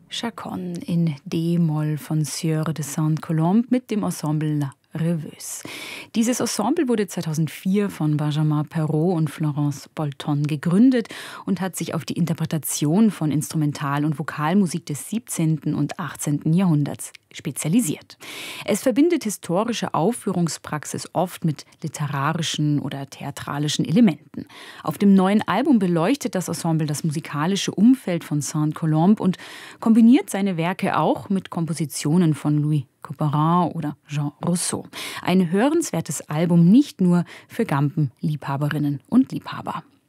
Chaconne in D-Moll von Sieur de Saint-Colombe mit dem Ensemble La Rêveuse. Dieses Ensemble wurde 2004 von Benjamin Perrault und Florence Bolton gegründet und hat sich auf die Interpretation von Instrumental- und Vokalmusik des 17. und 18. Jahrhunderts spezialisiert. Es verbindet historische Aufführungspraxis oft mit literarischen oder theatralischen Elementen. Auf dem neuen Album beleuchtet das Ensemble das musikalische Umfeld von Saint-Colombe und kombiniert seine Werke auch mit Kompositionen von Louis Couperin oder Jean Rousseau. Ein hörenswertes Album nicht nur für Gampenliebhaberinnen und Liebhaber.